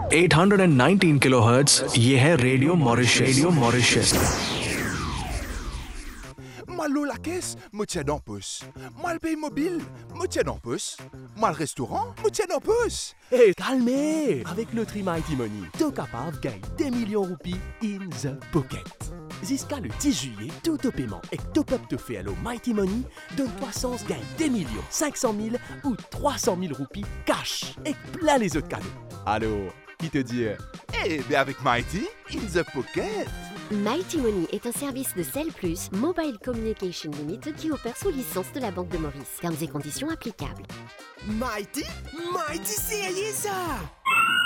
819 किलोहर्ट्ज, ये है radio Mauritius. Radio Mauritius. Moi l'eau la caisse, me tiens en pouce. Moi le pays mobile, me tiens en pouce. Moi le restaurant, me tiens en pouce. Hé, calmez! Avec le Tri Mighty Money, t'es capable de gagner des millions de roupies in the pocket. Jusqu'à le 10 juillet, tout au paiement et top up te fait à l'eau Mighty Money, donne-toi sens gagne des millions, 500 000 ou 300 000 roupies cash et plein les autres cadeaux. Alors, qui te dit? Eh bien avec Mighty, in the pocket. Mighty Money est un service de Cell Plus Mobile Communication Limited qui opère sous licence de la Banque de Maurice. Termes et conditions applicables. Mighty? Mighty, c'est ça!